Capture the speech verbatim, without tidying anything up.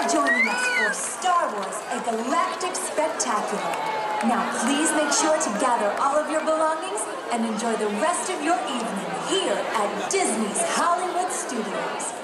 joining us for Star Wars: A Galactic Spectacular. Now, please make sure to gather all of your belongings and enjoy the rest of your evening here at Disney's Hollywood Studios.